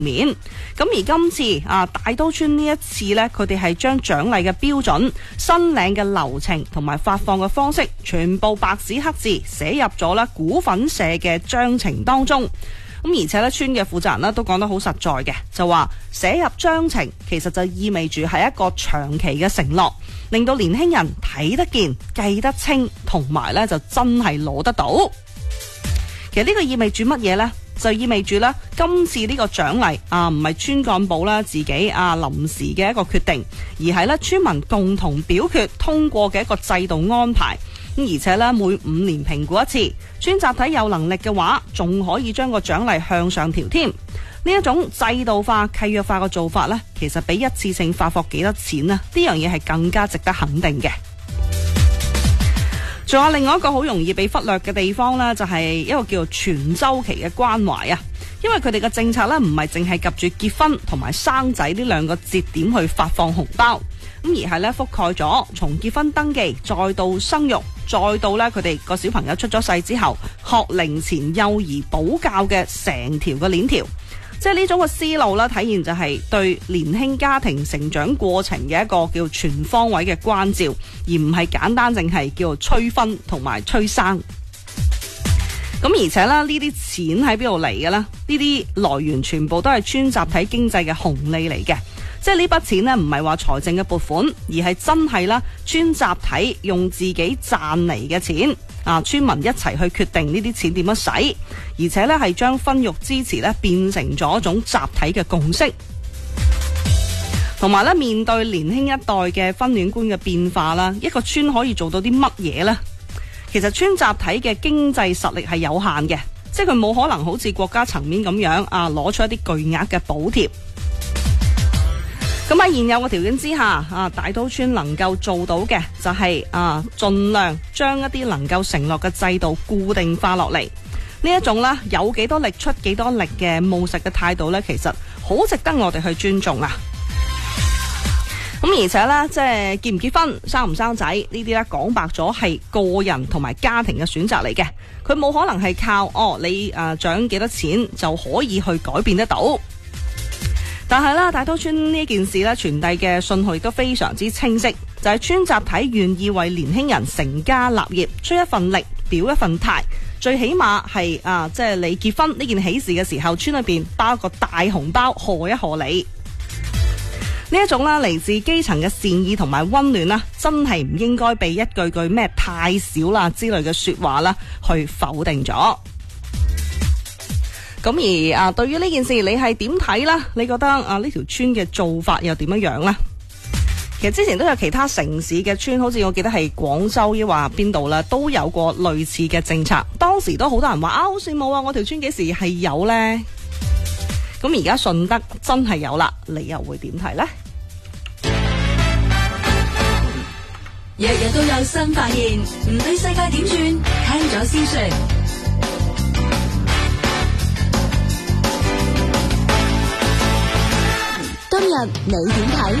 面。咁而今次大都村呢一次呢，佢哋係將獎勵嘅標準、申領嘅流程同埋發放嘅方式，全部白紙黑字寫入咗咧股份社嘅章程當中。咁而且咧，村嘅負責人咧都講得好實在嘅，就話寫入章程其實就意味住係一個長期嘅承諾，令到年輕人睇得見、計得清，同埋咧就真係攞得到。其實呢個意味住乜嘢呢？就意味住咧，今次呢個獎勵唔係村幹部啦自己臨時嘅一個決定，而係咧村民共同表決通過嘅一個制度安排。而且咧，每5年評估一次，村集體有能力嘅話，仲可以將個獎勵向上調添。呢一種制度化、契約化嘅做法呢，其實比一次性發放幾多錢呢樣嘢係更加值得肯定嘅。仲有另外一個好容易被忽略嘅地方呢，就係一個叫做全周期嘅關懷啊。因為佢哋嘅政策呢，唔係淨係及住結婚同埋生仔呢2個節點去發放紅包，而係咧覆蓋咗從結婚登記，再到生育，再到咧佢哋個小朋友出咗世之後學齡前幼兒補教嘅成條嘅鏈條。即係呢種嘅思路啦，體現就係對年輕家庭成長過程嘅一個叫全方位嘅關照，而唔係簡單淨係叫催婚同埋催生。咁而且咧，呢啲錢喺邊度嚟嘅呢？呢啲來源全部都係村集體經濟嘅紅利嚟嘅，即係呢筆錢呢，唔係話財政嘅撥款，而係真係啦，村集體用自己賺嚟嘅錢村民一齊去決定呢啲錢點樣使，而且呢係將婚育支持呢變成咗一種集體嘅共識，同埋呢面對年輕一代嘅婚戀觀嘅變化啦，一個村可以做到啲乜嘢呢？其實村集體嘅經濟實力係有限嘅，即係佢冇可能好似國家層面咁樣攞出一啲巨額嘅補貼。咁喺現有嘅條件之下，大都村能夠做到嘅就係盡量將一啲能夠承諾嘅制度固定化落嚟。呢一種呢，有幾多力出幾多力嘅務實嘅態度呢，其實好值得我哋去尊重啊！咁而且呢，即係結唔結婚、生唔生仔呢啲呢，講白咗係個人同埋家庭嘅選擇嚟嘅，佢冇可能係靠你獎幾多錢就可以去改變得到。但係啦，大都村呢件事呢，傳遞嘅信號亦都非常之清晰，就係村集體願意為年輕人成家立業出一份力、表一份態，最起碼係即係你結婚呢件喜事嘅時候，村裏邊包個大紅包賀一賀你。呢一種啦，嚟自基層嘅善意同埋溫暖啦，真係唔應該被一句句咩太少啦之類嘅說話啦去否定咗。咁而對於呢件事你係點睇啦？你覺得呢條村嘅做法又點樣呢？其實之前都有其他城市嘅村，好似我記得係廣州抑或邊度啦，都有過類似嘅政策。當時都好多人話好羨慕啊！我條村幾時係有呢？咁而家順德真係有啦，你又會點睇呢？ 日日都有新發現，唔理世界點轉，聽咗先算。今日你點睇？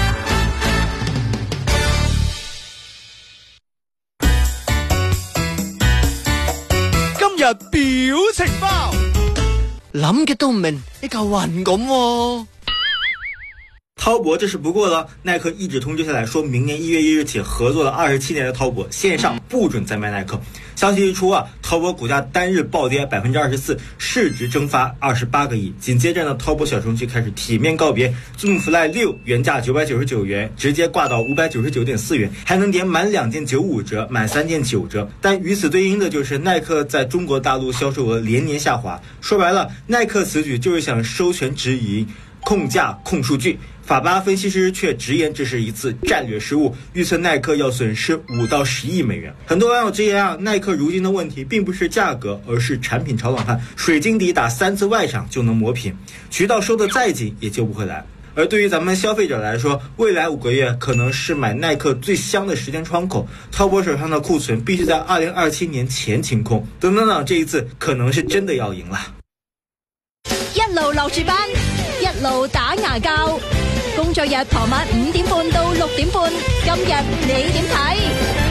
今日表情包，諗嘅都唔明，一嚿雲咁喎。 滔博这事不过了，耐克一纸通知下来，说明年1月1日起，合作了27年的滔博线上不准再卖耐克。消息一出滔博股价单日暴跌24%，市值蒸发28个亿。紧接着呢，滔博小程序开始体面告别 Zoomfly 6原价999元，直接挂到599.4元，还能点满2件95折，满3件9折。但与此对应的就是耐克在中国大陆销售额连年下滑。说白了，耐克此举就是想收权直营，控价控数据。法巴分析师却直言这是一次战略失误，预测耐克要损失5到10亿美元。很多网友直言耐克如今的问题并不是价格，而是产品炒冷饭，水晶底打3次外场就能磨平，渠道收得再紧也救不回来。而对于咱们消费者来说，未来5个月可能是买耐克最香的时间窗口，滔博手上的库存必须在2027年前清空。等等等，这一次可能是真的要赢了。 一路落住班，一路打牙膠，工作日傍晚5點半到6點半，今日你點睇？